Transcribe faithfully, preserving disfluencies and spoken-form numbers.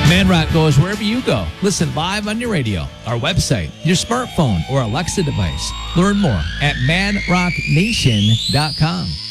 Man Rock goes wherever you go. Listen live on your radio, our website, your smartphone, or Alexa device. Learn more at man rock nation dot com.